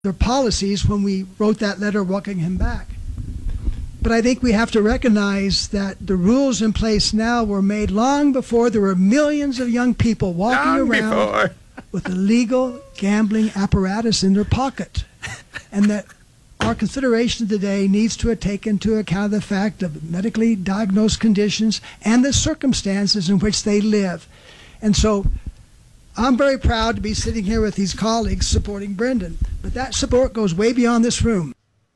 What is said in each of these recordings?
their policies when we wrote that letter welcoming him back. But I think we have to recognize that the rules in place now were made long before there were millions of young people walking around with illegal gambling apparatus in their pocket. And that our consideration today needs to take into account the fact of medically diagnosed conditions and the circumstances in which they live. And so I'm very proud to be sitting here with these colleagues supporting Brendan. But that support goes way beyond this room.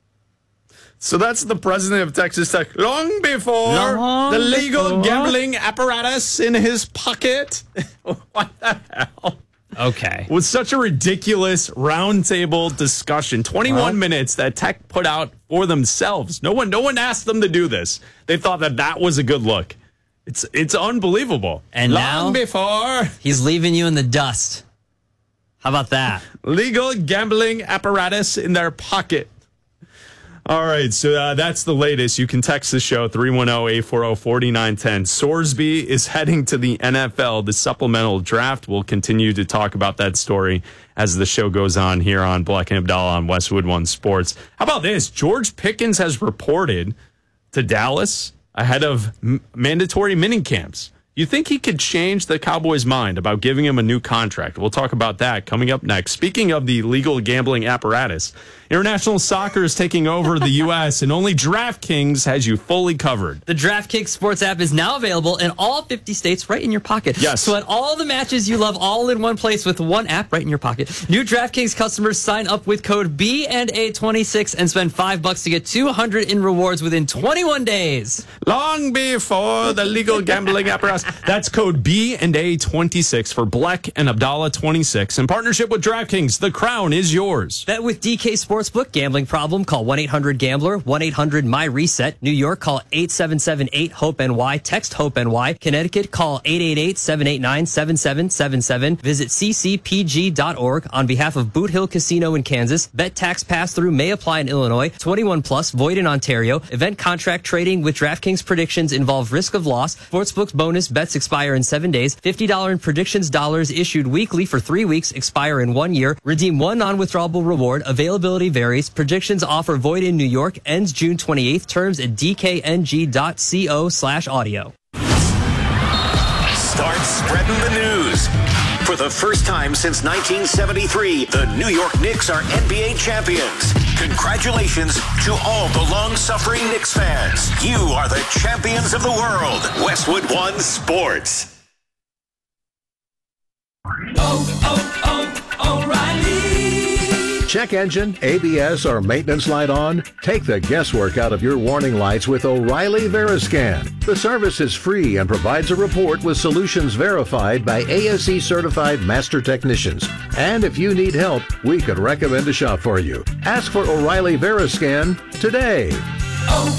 So that's the president of Texas Tech long before the legal gambling apparatus in his pocket. What the hell? Okay. With such a ridiculous roundtable discussion, 21 minutes that Tech put out for themselves. No one asked them to do this. They thought that was a good look. It's unbelievable. And long now before he's leaving you in the dust. How about that? Legal gambling apparatus in their pocket. All right, so that's the latest. You can text the show, 310-840-4910. Sorsby is heading to the NFL. The supplemental draft. We'll continue to talk about that story as the show goes on here on Black and Abdallah on Westwood One Sports. How about this? George Pickens has reported to Dallas ahead of mandatory minicamps. You think he could change the Cowboys' mind about giving him a new contract? We'll talk about that coming up next. Speaking of the legal gambling apparatus, international soccer is taking over the U.S., and only DraftKings has you fully covered. The DraftKings Sports app is now available in all 50 states right in your pocket. Yes. So at all the matches you love all in one place with one app right in your pocket. New DraftKings customers sign up with code B&A26 and spend $5 to get $200 in rewards within 21 days. Long before the legal gambling apparatus. That's code B&A26 for Black and Abdallah 26. In partnership with DraftKings, the crown is yours. Bet with DK Sportsbook. Gambling problem? Call 1-800-GAMBLER. 1-800-MY-RESET. New York, call 877-8-HOPE-NY. Text HOPE-NY. Connecticut, call 888-789-7777. Visit ccpg.org. On behalf of Boot Hill Casino in Kansas, bet tax pass-through may apply in Illinois. 21 plus, void in Ontario. Event contract trading with DraftKings predictions involve risk of loss. Sportsbook's bonus bets expire in 7 days. $50 in predictions dollars issued weekly for 3 weeks, expire in 1 year. Redeem one non-withdrawable reward. Availability varies. Predictions offer void in New York. Ends June 28th. Terms at dkng.co/audio. Start spreading the news. For the first time since 1973, the New York Knicks are NBA champions. Congratulations to all the long-suffering Knicks fans. You are the champions of the world. Westwood One Sports. O'Reilly. Check engine, ABS, or maintenance light on? Take the guesswork out of your warning lights with O'Reilly Veriscan. The service is free and provides a report with solutions verified by ASE certified master technicians. And if you need help, we could recommend a shop for you. Ask for O'Reilly Veriscan today.